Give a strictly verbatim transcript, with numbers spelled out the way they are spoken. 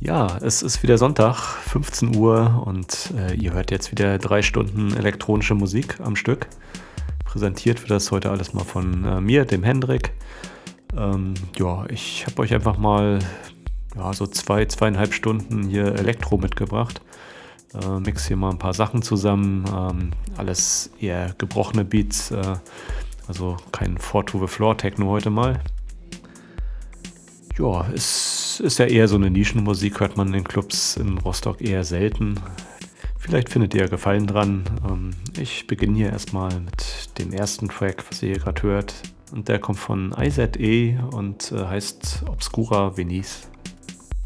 Ja, es ist wieder Sonntag, fünfzehn Uhr und äh, ihr hört jetzt wieder drei Stunden elektronische Musik am Stück. Präsentiert wird das heute alles mal von äh, mir, dem Hendrik. Ähm, ja, ich habe euch einfach mal ja, so zwei, zweieinhalb Stunden hier Elektro mitgebracht. Äh, mix hier mal ein paar Sachen zusammen. Ähm, alles eher gebrochene Beats, äh, also kein Four to the Floor Techno heute mal. Ja, es ist ja eher so eine Nischenmusik, hört man in den Clubs in Rostock eher selten. Vielleicht findet ihr Gefallen dran. Ähm, ich beginne hier erstmal mit dem ersten Track, was ihr hier gerade hört. Und der kommt von I Z E und äh, heißt Obscura Venice.